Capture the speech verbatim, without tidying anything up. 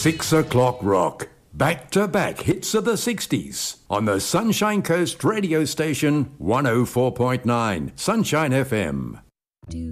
Six O'Clock Rock. Back-to-back hits of the sixties on the Sunshine Coast radio station one oh four point nine Sunshine F M.